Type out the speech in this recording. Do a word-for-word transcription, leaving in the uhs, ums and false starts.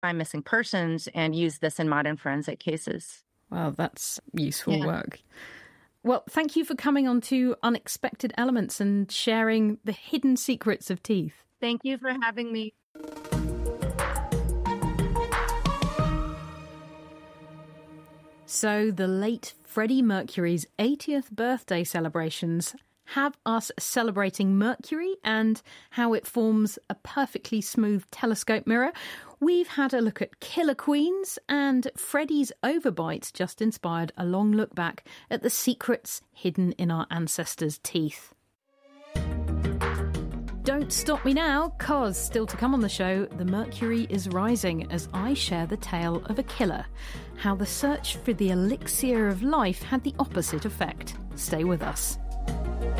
find missing persons and use this in modern forensic cases. Wow, that's useful yeah. work. Well, thank you for coming on to Unexpected Elements and sharing the hidden secrets of teeth. Thank you for having me. So the late Freddie Mercury's eightieth birthday celebrations have us celebrating Mercury and how it forms a perfectly smooth telescope mirror. We've had a look at killer queens, and Freddie's overbites just inspired a long look back at the secrets hidden in our ancestors' teeth. Don't stop me now, cause still to come on the show, the mercury is rising as I share the tale of a killer. How the search for the elixir of life had the opposite effect. Stay with us.